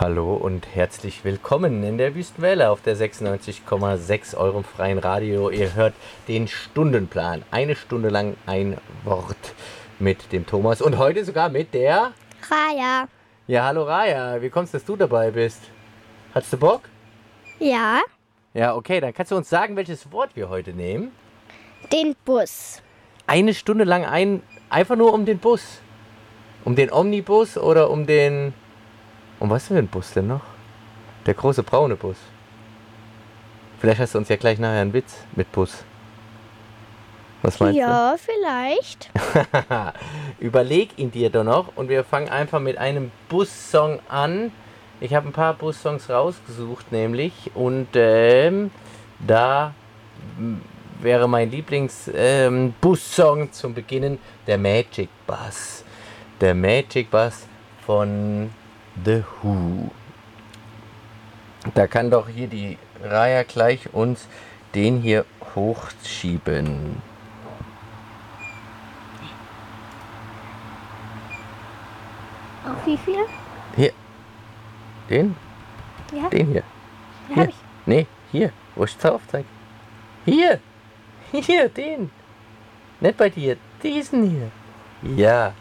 Hallo und herzlich willkommen in der Wüstenwelle auf der 96,6 eurem freien Radio. Ihr hört den Stundenplan. Eine Stunde lang ein Wort mit dem Thomas und heute sogar mit der Raya. Ja, hallo Raya. Wie kommst du, dass du dabei bist? Hast du Bock? Ja, Ja, okay, dann kannst du uns sagen, welches Wort wir heute nehmen. den Bus. Eine Stunde lang einfach nur um den Bus. Um den Omnibus oder um den... Um was für ein Bus denn noch? Der große braune Bus. Vielleicht hast du uns ja gleich nachher einen Witz mit Bus. Was meinst Ja, vielleicht. du? Überleg ihn dir doch noch und wir fangen einfach mit einem Bussong an. Ich habe ein paar Bussongs rausgesucht, nämlich. Und da wäre mein Lieblings zum Beginnen der Magic Bus. Der Magic Bus von The Who. Da kann doch hier die Raya gleich uns den hier hochschieben. Auf wie viel? Hier. Den? Ja, Den hier. den Hier. habe ich. Nee, hier. Wo ist der Aufzeig? Hier. Hier, den. Nicht bei dir. Diesen hier. Ja.